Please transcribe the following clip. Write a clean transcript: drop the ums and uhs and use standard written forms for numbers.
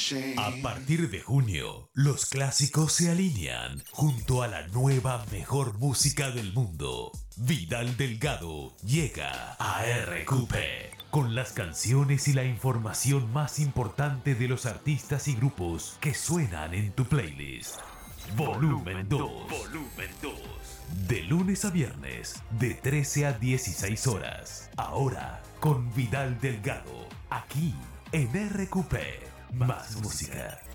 A partir de junio, los clásicos se alinean junto a la nueva mejor música del mundo. Vidal Delgado llega a RQP con las canciones y la información más importante de los artistas y grupos que suenan en tu playlist. Volumen 2. De lunes a viernes, de 13 a 16 horas. Ahora, con Vidal Delgado, aquí en RQP. Más música.